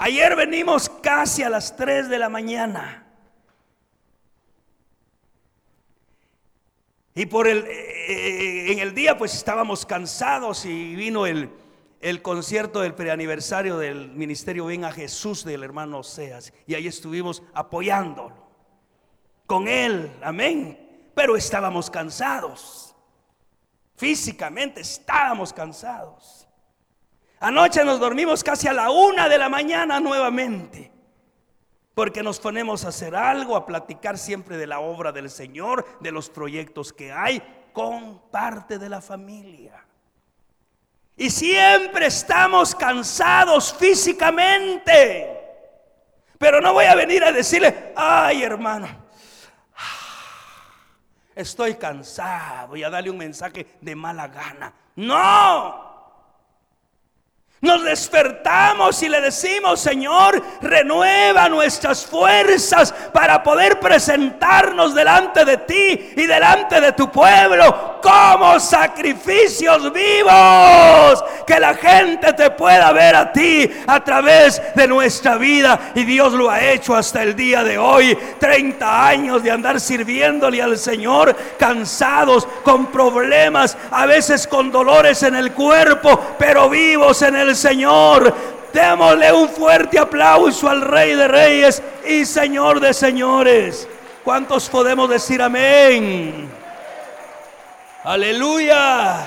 Ayer venimos casi a las 3 de la mañana. Y en el día pues estábamos cansados y vino el concierto del preaniversario del Ministerio Ven a Jesús del hermano Oseas. Y ahí estuvimos apoyándolo con él, amén. Pero estábamos cansados, físicamente estábamos cansados. Anoche nos dormimos casi a la 1 de la mañana nuevamente, porque nos ponemos a hacer algo, a platicar siempre de la obra del Señor, de los proyectos que hay con parte de la familia. Y siempre estamos cansados físicamente. Pero no voy a venir a decirle: ay, hermano, estoy cansado, y a darle un mensaje de mala gana. No. Nos despertamos y le decimos: Señor, renueva nuestras fuerzas para poder presentarnos delante de ti y delante de tu pueblo como sacrificios vivos, que la gente te pueda ver a ti a través de nuestra vida. Y Dios lo ha hecho hasta el día de hoy. 30 años de andar sirviéndole al Señor, cansados, con problemas, a veces con dolores en el cuerpo, pero vivos en el Señor. Démosle un fuerte aplauso al Rey de Reyes y Señor de Señores. ¿Cuántos podemos decir amén? Aleluya.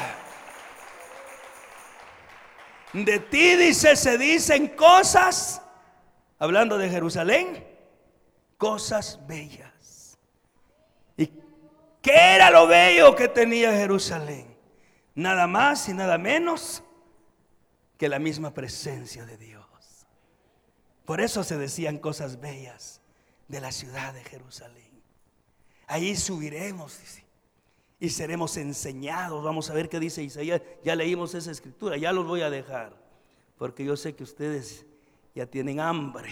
De ti, dice, se dicen cosas, hablando de Jerusalén, cosas bellas. ¿Y qué era lo bello que tenía Jerusalén? Nada más y nada menos que la misma presencia de Dios. Por eso se decían cosas bellas de la ciudad de Jerusalén. Ahí subiremos, dice, y seremos enseñados. Vamos a ver qué dice Isaías. Ya leímos esa escritura, ya los voy a dejar, porque yo sé que ustedes ya tienen hambre.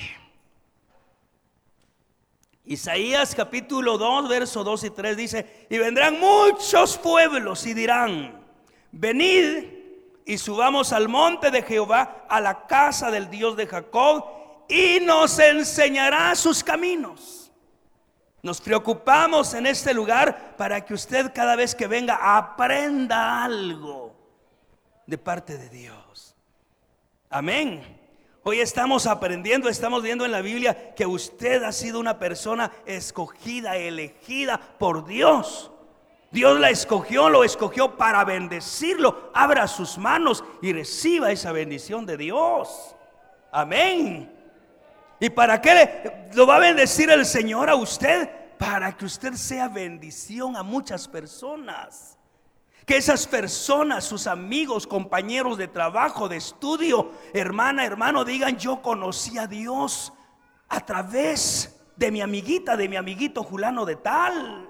Isaías capítulo 2, verso 2 y 3 dice: y vendrán muchos pueblos y dirán: venid y subamos al monte de Jehová, a la casa del Dios de Jacob, y nos enseñará sus caminos. Nos preocupamos en este lugar para que usted, cada vez que venga, aprenda algo de parte de Dios. Amén. Hoy estamos aprendiendo, estamos viendo en la Biblia que usted ha sido una persona escogida, elegida por Dios. Dios la escogió, lo escogió para bendecirlo. Abra sus manos y reciba esa bendición de Dios. Amén. ¿Y para qué lo va a bendecir el Señor a usted? Para que usted sea bendición a muchas personas. Que esas personas, sus amigos, compañeros de trabajo, de estudio, hermana, hermano, digan: yo conocí a Dios a través de mi amiguita, de mi amiguito fulano de tal.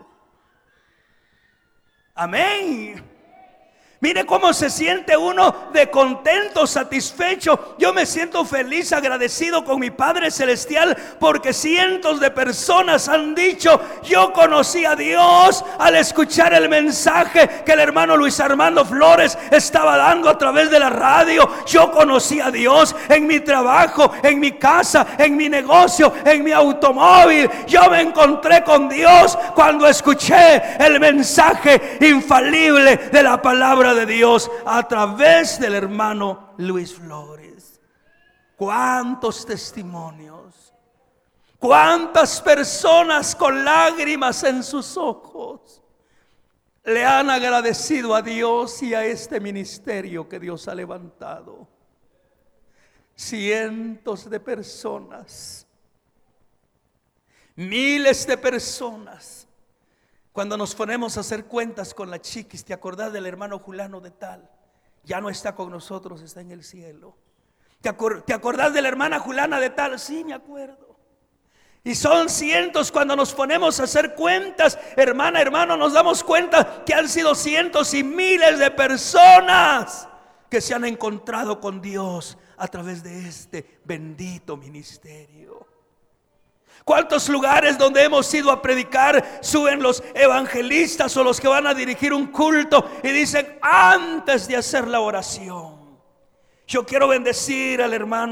Amén. Mire cómo se siente uno de contento, satisfecho. Yo me siento feliz, agradecido con mi Padre Celestial, porque cientos de personas han dicho: yo conocí a Dios al escuchar el mensaje que el hermano Luis Armando Flores estaba dando a través de la radio. Yo conocí a Dios en mi trabajo, en mi casa, en mi negocio, en mi automóvil. Yo me encontré con Dios cuando escuché el mensaje infalible de la palabra de Dios a través del hermano Luis Flores. Cuántos testimonios, cuántas personas con lágrimas en sus ojos le han agradecido a Dios y a este ministerio que Dios ha levantado. Cientos de personas, miles de personas. Cuando nos ponemos a hacer cuentas con la chiquis: ¿te acordás del hermano fulano de tal? Ya no está con nosotros, está en el cielo. ¿Te acordás de la hermana fulana de tal? Sí, me acuerdo. Y son cientos. Cuando nos ponemos a hacer cuentas, hermana, hermano, nos damos cuenta que han sido cientos y miles de personas que se han encontrado con Dios a través de este bendito ministerio. ¿Cuántos lugares donde hemos ido a predicar suben los evangelistas o los que van a dirigir un culto y dicen: antes de hacer la oración, yo quiero bendecir al hermano